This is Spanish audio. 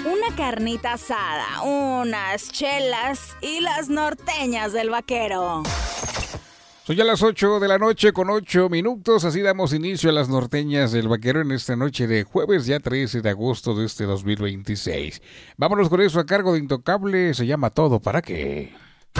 una carnita asada, unas chelas y las norteñas del vaquero. Son ya las 8 de la noche con 8 minutos, así damos inicio a las norteñas del vaquero en esta noche de jueves ya 13 de agosto de este 2026. Vámonos con eso a cargo de Intocable, se llama Todo para qué.